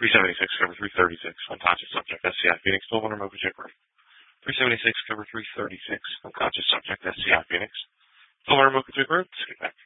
376, cover 336, unconscious subject, SCI Phoenix, 12 remote check room. 376, cover 336, unconscious subject, SCI Phoenix, 12 remote check room, skip back.